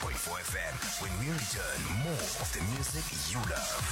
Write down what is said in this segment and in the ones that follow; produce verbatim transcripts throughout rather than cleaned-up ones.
point four F M. When we return, more of the music you love.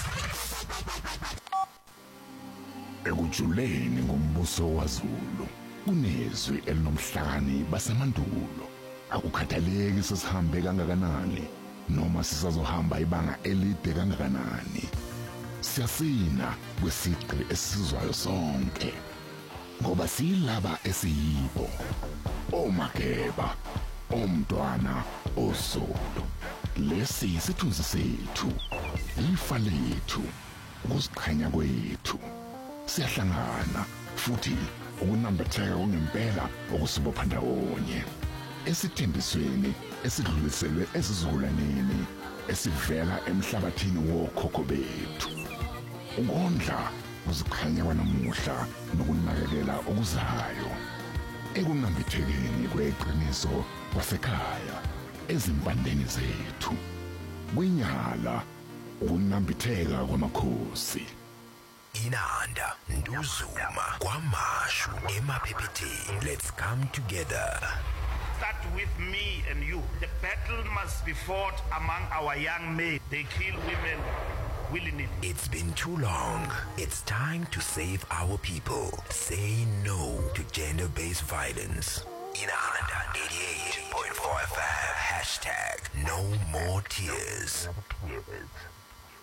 Ekujuleni ngombuso waZulu kunezwi elinomhlakani basemandulo. Akukhathaleki sesihambe kangakanani noma sisazohamba ibanga elide kangakanani. Siyasina kwesigqi esizwayo sonke ngoba silaba esiyibo. Omageba, omntwana, osolo. Lesi isithunzi sethu, ifa lethu, ukuziqhenya kwethu. Siyahlangana futhi ukunambitheka kungempela okusibopha ndawonye. Esithembisweni esidluliselwe esizukulwaneni esivela emhlabathini wokhokho bethu. Ukondla ukuziqhenya kwanamuhla nokunakekela okuzayo. Ekunambithekeni kweqiniso kwasekhaya ezimpandeni zethu. Kwinyala ukunambitheka kwamakhosi. Inanda, Nduzuma, Kwamashu, Emaphepheteni. Let's come together. Start with me and you. The battle must be fought among our young men. They kill women willy-nilly. It's been too long. It's time to save our people. Say no to gender-based violence. Inanda eighty-eight point four F M. Hashtag no more tears.